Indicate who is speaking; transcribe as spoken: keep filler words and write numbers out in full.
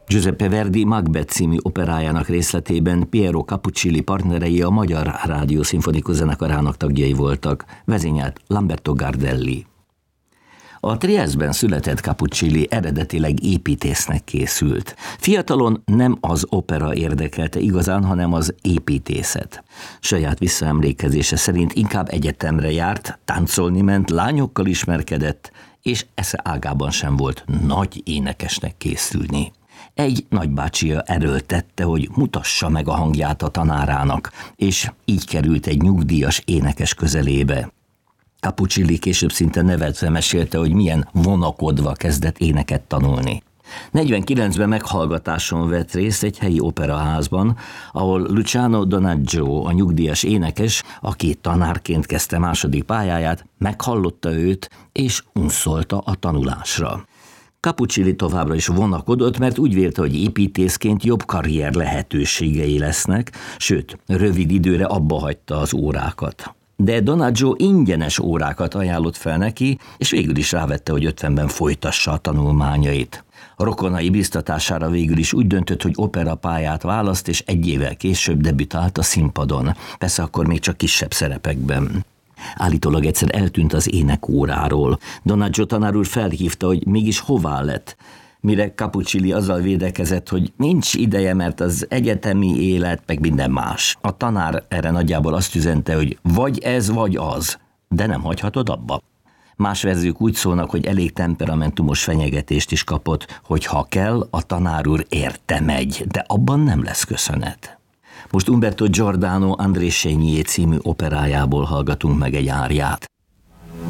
Speaker 1: Giuseppe Verdi Macbeth című operájának részletében Piero Capuccilli partnerei a Magyar Rádió Szimfonikus Zenekarának tagjai voltak, vezényelt Lamberto Gardelli. A Triestben született Capuccilli eredetileg építésznek készült. Fiatalon nem az opera érdekelte igazán, hanem az építészet. Saját visszaemlékezése szerint inkább egyetemre járt, táncolni ment, lányokkal ismerkedett, és esze ágában sem volt nagy énekesnek készülni. Egy nagybácsia erőltette, hogy mutassa meg a hangját a tanárának, és így került egy nyugdíjas énekes közelébe. Capuccilli később szinte nevetve mesélte, hogy milyen vonakodva kezdett éneket tanulni. negyvenkilencben meghallgatáson vett részt egy helyi operaházban, ahol Luciano Donaggio, a nyugdíjas énekes, aki tanárként kezdte második pályáját, meghallotta őt és unszolta a tanulásra. Capuccilli továbbra is vonakodott, mert úgy vélte, hogy építészként jobb karrier lehetőségei lesznek, sőt, rövid időre abba hagyta az órákat. De Donaggio ingyenes órákat ajánlott fel neki, és végül is rávette, hogy ötvenben folytassa a tanulmányait. A rokonai biztatására végül is úgy döntött, hogy operapályát választ, és egy évvel később debütált a színpadon. Persze akkor még csak kisebb szerepekben. Állítólag egyszer eltűnt az énekóráról. Donaggio tanár úr felhívta, hogy mégis hová lett, mire Capuccilli azzal védekezett, hogy nincs ideje, mert az egyetemi élet, meg minden más. A tanár erre nagyjából azt üzente, hogy vagy ez, vagy az, de nem hagyhatod abba. Más verziók úgy szólnak, hogy elég temperamentumos fenyegetést is kapott, hogy ha kell, a tanár úr érte megy, de abban nem lesz köszönet. Most Umberto Giordano André Chenier című operájából hallgatunk meg egy áriát.